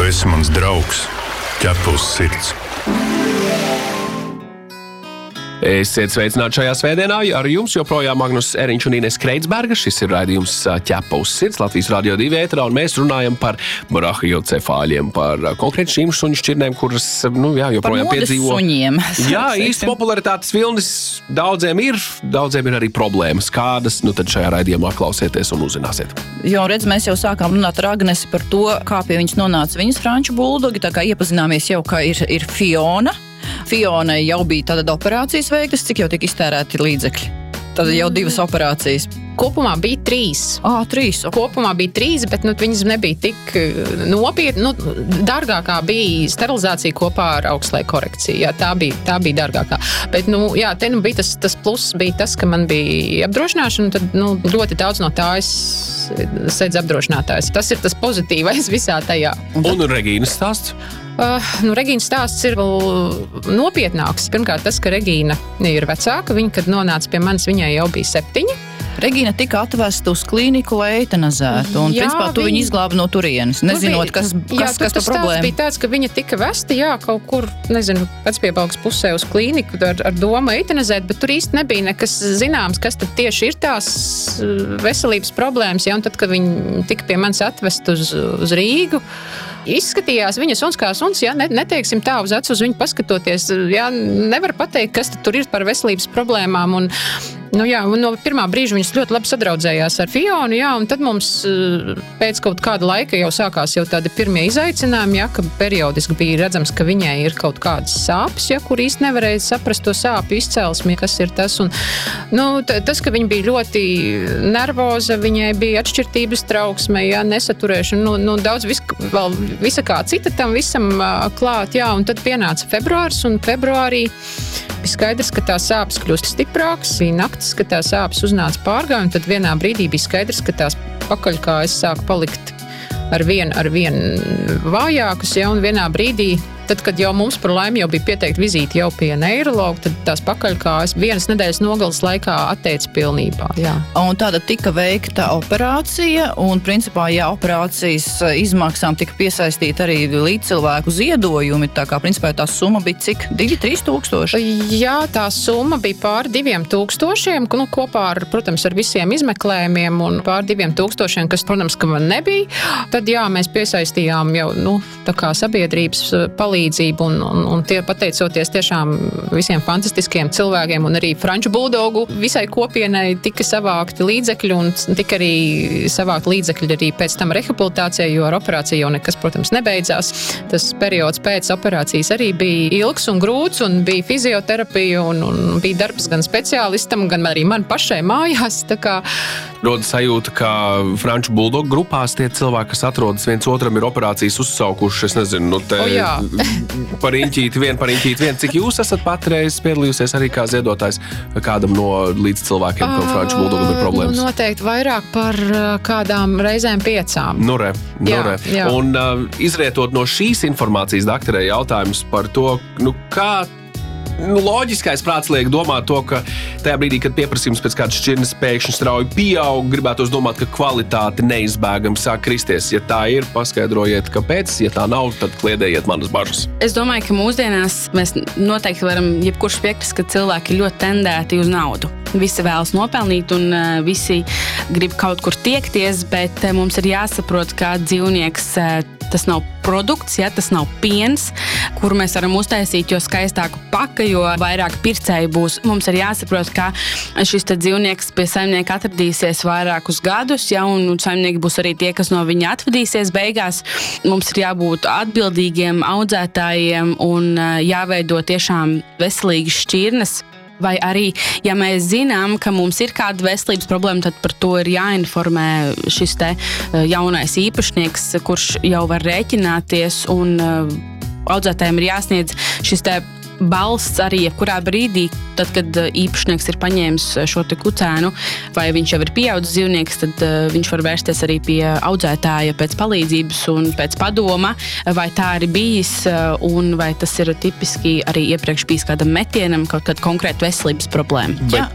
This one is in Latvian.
Tu esi mans draugs, ķepa uz sirds. Esiet sveicināti šajā svētdienā. Ar jums joprojām Magnus Eriņš un Ines Kreitsberga. Šis ir raidījums ķepa uz sirds Latvijas Radio 2 ēterā, un mēs runājam par brahiocefāļiem, par konkrēti šīm suņu šķirnēm, kuras, joprojām piedzīvo. Suņiem. Jā, īsti popularitātes vilnis daudziem ir arī problēmas. Kādas, tad šajā raidījumā klausieties un uzzināsiet. Jo, mēs jau sākām runāt ar Agnesi par to, kā pie viņas nonāca viņas franču buldogi, tā kā iepazināmies jau, ka ir Fiona. Fionai jau bija tātad operācijas veiktas, cik jau tika iztērēti līdzekļi? Tad jau 2 operācijas. Kopumā bija 3. 3. Kopumā bija 3, bet viņas nebija tik nopietni. Dārgākā bija sterilizācija kopā ar augstlēju korekciju. Jā, tā bija dārgākā. Bet, te bija tas pluss, bija tas, ka man bija apdrošināšana, tad, ļoti daudz no tā es sedz apdrošinātājs. Tas ir tas pozitīvais visā tajā. Un Regīnas stāsts? Regīnas stāsts ir vēl nopietnāks. Pirmkārt, tas, ka Regīna ir vecāka. Viņa, kad nonāca pie manis, viņai jau bija 7. Regīna tika atvesta uz klīniku, lai eitanazētu, un principā tu viņu izglābi no turienes, nezinot, kas par problēmu. Tas bija tāds, ka viņa tika vesta, kaut kur, vecpiebalgas pusē uz klīniku ar domu eitanazēt, bet tur īsti nebija nekas zināms, kas tad tieši ir tās veselības problēmas, un tad, kad viņa tika pie manis atvest uz Rīgu, izskatījās viņa suns kā suns, neteiksim tā uz acu uz viņu paskatoties, nevar pateikt, kas tur ir par veselības problēmām, un no pirmā brīža viņas ļoti labi sadraudzējās ar Fionu, un tad mums pēc kaut kāda laika jau sākās jau tādi pirmie izaicinājumi, ka periodiski bija redzams, ka viņai ir kaut kādas sāpes, kur īsti nevarēja saprast to sāpju izcelsmi, kas ir tas, un tas, ka viņa bija ļoti nervoza, viņai bija atšķirtības trauksme, nesaturēšana, daudz visa kā cita tam visam klāt, un tad pienāca februāris, un februārī bija skaidrs, ka tā sāpes kļūst stiprāks, bija naktis, ka tā sāpes uznāca pārgāju, un tad vienā brīdī bija skaidrs, ka tās pakaļkājas sāk palikt ar vien vājākas, un vienā brīdī, tad, kad jau mums par laimi jau bija pieteikta vizīte jau pie neirologa, tad tās pakaļkājas 1 nedēļas nogalas laikā atteica pilnībā. Jā. Un tāda tika veikta operācija, un principā, operācijas izmaksām tika piesaistīta arī līdzcilvēku ziedojumi, tā kā principā tā summa bija cik? 2-3 tūkstoši? Jā, tā summa bija pār 2000, kopā ar, protams, ar visiem izmeklējumiem un pār 2000, kas, protams, ka man nebija. Tad, mēs piesaistījām jau, tā kā sabiedrības palīdzību, un tie pateicoties tiešām visiem fantastiskiem cilvēkiem un arī franču buldogu visai kopienai tika savākti līdzekļi un tika arī savākt līdzekļi arī pēc tam rehabilitācijai, jo ar operāciju jau nekas, protams, nebeidzās. Tas periods pēc operācijas arī bija ilgs un grūts un bija fizioterapija un bija darbs gan speciālistam, gan arī man pašai mājās. Tā kā rodas sajūta, ka franču buldogu grupās tie cilvēki, kas atrodas viens otram, ir operācijas uzsaukuši, es nezinu, par riņķīti vien. Cik jūs esat patreiz piedalījusies arī kā ziedotājs kādam no līdz cilvēkiem, ko franču buldogam ir problēmas? Noteikti vairāk par kādām reizēm 5. Jā. Un izrietot no šīs informācijas, daktarē, jautājums par to, kā loģiskais prāts liek domāt to, ka tajā brīdī, kad pieprasījums pēc kādas šķirnes pēkšņi strauji pieaug, gribētos domāt, ka kvalitāte neizbēgami sāk kristies. Ja tā ir, paskaidrojiet, kāpēc, ja tā nav, tad kliedējiet manas bažas. Es domāju, ka mūsdienās mēs noteikti varam jebkurš piekrist, ka cilvēki ir ļoti tendēti uz naudu. Visi vēlas nopelnīt un visi grib kaut kur tiekties, bet mums ir jāsaprot, ka dzīvnieks tas nav produkts, tas nav piens, kuru mēs varam uztaisīt, jo skaistāku paka, jo vairāk pircēju būs. Mums ir jāsaprot, ka šis dzīvnieks pie saimnieka atradīsies vairākus gadus, un saimnieki būs arī tie, kas no viņa atvadīsies beigās. Mums ir jābūt atbildīgiem audzētājiem un jāveido tiešām veselīgas šķirnes. Vai arī, ja mēs zinām, ka mums ir kāda veselības problēma, tad par to ir jāinformē šis jaunais īpašnieks, kurš jau var rēķināties, un audzētājiem ir jāsniedz šis balsts arī jebkurā brīdī, tad, kad īpašnieks ir paņēmis šo kucēnu, vai viņš jau ir pieaudzis dzīvnieks, tad viņš var vērsties arī pie audzētāja pēc palīdzības un pēc padoma, vai tā ir bijis, un vai tas ir tipiski arī iepriekš bijis kādam metienam, kaut kāda konkrēta veselības problēma.